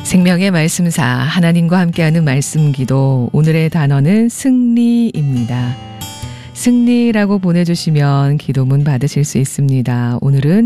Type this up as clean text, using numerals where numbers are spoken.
생명의 말씀사 하나님과 함께하는 말씀 기도 오늘의 단어는 승리입니다. 승리라고 보내주시면 기도문 받으실 수 있습니다. 오늘은